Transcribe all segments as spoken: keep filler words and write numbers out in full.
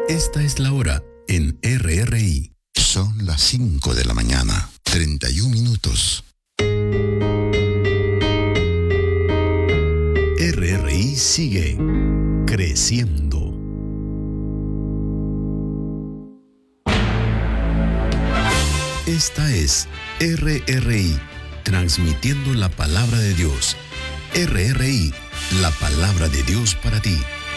Esta es la hora en R R I. Son las cinco de la mañana, treinta y un minutos. R R I sigue creciendo. Esta es R R I, transmitiendo la palabra de Dios. R R I, la palabra de Dios para ti.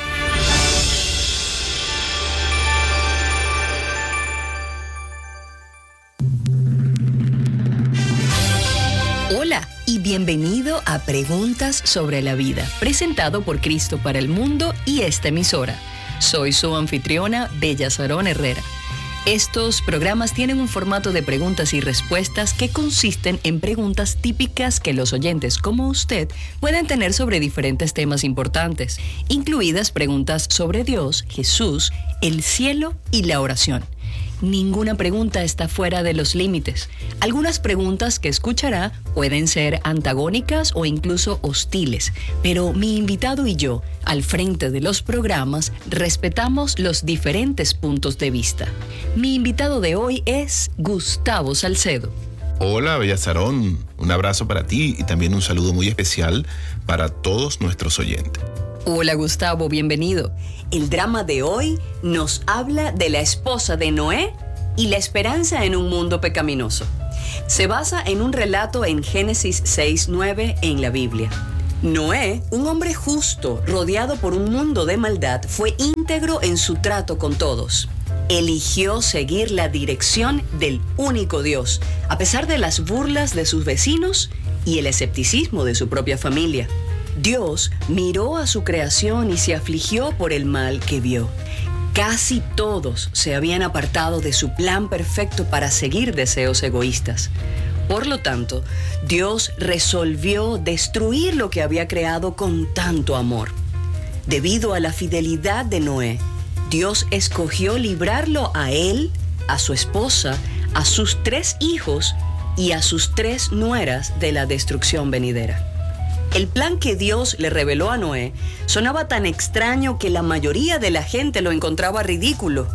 Hola y bienvenido a Preguntas sobre la Vida, presentado por Cristo para el Mundo y esta emisora. Soy su anfitriona, Bella Sarón Herrera. Estos programas tienen un formato de preguntas y respuestas que consisten en preguntas típicas que los oyentes como usted pueden tener sobre diferentes temas importantes, incluidas preguntas sobre Dios, Jesús, el cielo y la oración. Ninguna pregunta está fuera de los límites. Algunas preguntas que escuchará pueden ser antagónicas o incluso hostiles, pero mi invitado y yo, al frente de los programas, respetamos los diferentes puntos de vista. Mi invitado de hoy es Gustavo Salcedo. Hola, Bella Sarón. Un abrazo para ti y también un saludo muy especial para todos nuestros oyentes. Hola Gustavo, bienvenido. El drama de hoy nos habla de la esposa de Noé y la esperanza en un mundo pecaminoso. Se basa en un relato en Génesis seis nueve en la Biblia. Noé, un hombre justo, rodeado por un mundo de maldad, fue íntegro en su trato con todos. Eligió seguir la dirección del único Dios, a pesar de las burlas de sus vecinos y el escepticismo de su propia familia. Dios miró a su creación y se afligió por el mal que vio. Casi todos se habían apartado de su plan perfecto para seguir deseos egoístas. Por lo tanto, Dios resolvió destruir lo que había creado con tanto amor. Debido a la fidelidad de Noé, Dios escogió librarlo a él, a su esposa, a sus tres hijos y a sus tres nueras de la destrucción venidera. El plan que Dios le reveló a Noé sonaba tan extraño que la mayoría de la gente lo encontraba ridículo.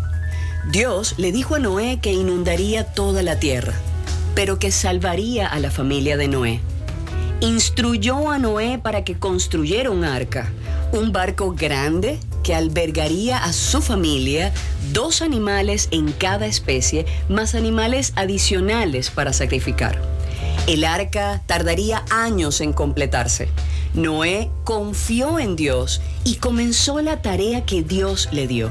Dios le dijo a Noé que inundaría toda la tierra, pero que salvaría a la familia de Noé. Instruyó a Noé para que construyera un arca, un barco grande que albergaría a su familia, dos animales en cada especie, más animales adicionales para sacrificar. El arca tardaría años en completarse. Noé confió en Dios y comenzó la tarea que Dios le dio.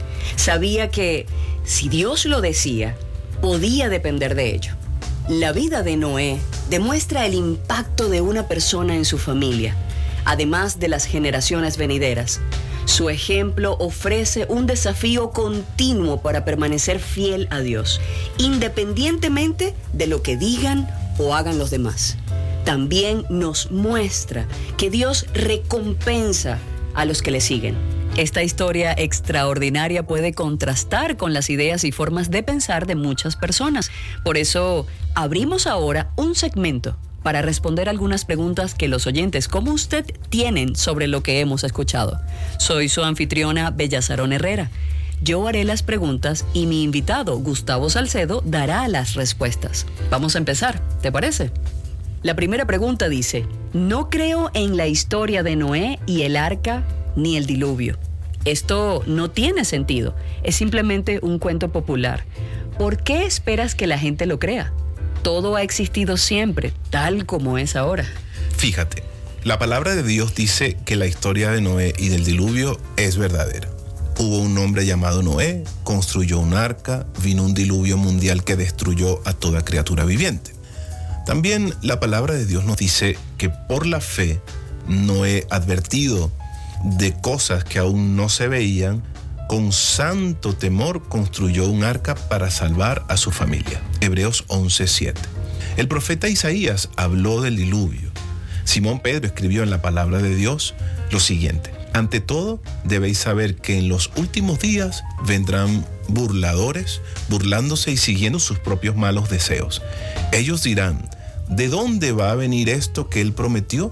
Sabía que, si Dios lo decía, podía depender de ello. La vida de Noé demuestra el impacto de una persona en su familia, además de las generaciones venideras. Su ejemplo ofrece un desafío continuo para permanecer fiel a Dios, independientemente de lo que digan o hagan los demás. También nos muestra que Dios recompensa a los que le siguen. Esta historia extraordinaria puede contrastar con las ideas y formas de pensar de muchas personas. Por eso, abrimos ahora un segmento para responder algunas preguntas que los oyentes como usted tienen sobre lo que hemos escuchado. Soy su anfitriona, Bella Sarón Herrera. Yo haré las preguntas y mi invitado, Gustavo Salcedo, dará las respuestas. Vamos a empezar, ¿te parece? La primera pregunta dice: no creo en la historia de Noé y el arca ni el diluvio. Esto no tiene sentido, es simplemente un cuento popular. ¿Por qué esperas que la gente lo crea? Todo ha existido siempre, tal como es ahora. Fíjate, la palabra de Dios dice que la historia de Noé y del diluvio es verdadera. Hubo un hombre llamado Noé, construyó un arca, vino un diluvio mundial que destruyó a toda criatura viviente. También la palabra de Dios nos dice que por la fe, Noé, advertido de cosas que aún no se veían, con santo temor construyó un arca para salvar a su familia. Hebreos once siete. El profeta Isaías habló del diluvio. Simón Pedro escribió en la palabra de Dios lo siguiente: ante todo, debéis saber que en los últimos días vendrán burladores, burlándose y siguiendo sus propios malos deseos. Ellos dirán: ¿de dónde va a venir esto que él prometió?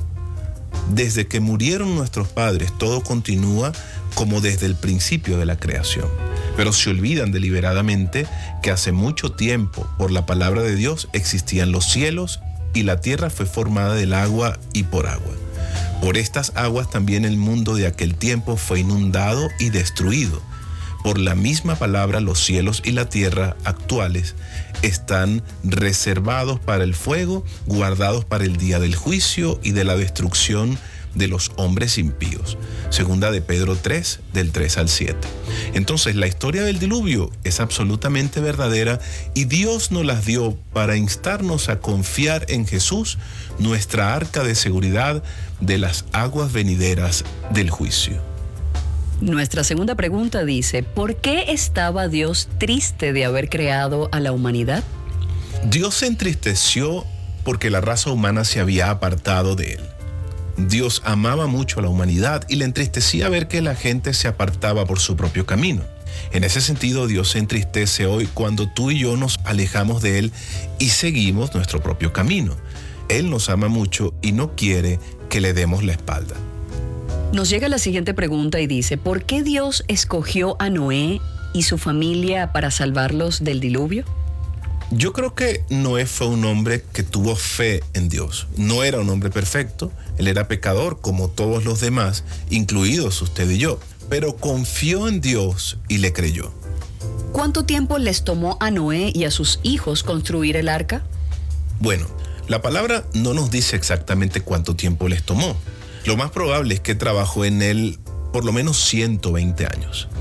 Desde que murieron nuestros padres, todo continúa como desde el principio de la creación. pero se olvidan deliberadamente que hace mucho tiempo, por la palabra de Dios, existían los cielos y la tierra fue formada del agua y por agua. Por estas aguas también el mundo de aquel tiempo fue inundado y destruido. Por la misma palabra, los cielos y la tierra actuales están reservados para el fuego, guardados para el día del juicio y de la destrucción de los hombres impíos. Segunda de Pedro tres, del tres al siete. Entonces, la historia del diluvio es absolutamente verdadera y Dios nos las dio para instarnos a confiar en Jesús, nuestra arca de seguridad de las aguas venideras del juicio. Nuestra segunda pregunta dice, ¿por qué estaba Dios triste de haber creado a la humanidad? Dios se entristeció porque la raza humana se había apartado de él. Dios amaba mucho a la humanidad y le entristecía ver que la gente se apartaba por su propio camino. En ese sentido, Dios se entristece hoy cuando tú y yo nos alejamos de Él y seguimos nuestro propio camino. Él nos ama mucho y no quiere que le demos la espalda. Nos llega la siguiente pregunta y dice, ¿por qué Dios escogió a Noé y su familia para salvarlos del diluvio? Yo creo que Noé fue un hombre que tuvo fe en Dios. No era un hombre perfecto, él era pecador como todos los demás, incluidos usted y yo, pero confió en Dios y le creyó. ¿Cuánto tiempo les tomó a Noé y a sus hijos construir el arca? Bueno, la palabra no nos dice exactamente cuánto tiempo les tomó. Lo más probable es que trabajó en él por lo menos ciento veinte años.